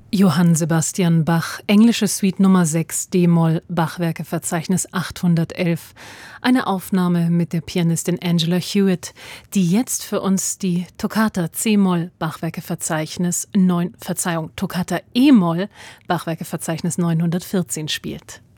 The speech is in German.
Johann Sebastian Bach, englische Suite Nummer 6, d-Moll, Bachwerkeverzeichnis 811. Eine Aufnahme mit der Pianistin Angela Hewitt, die jetzt für uns die Toccata c-Moll, Toccata e-Moll, Bachwerkeverzeichnis 914 spielt.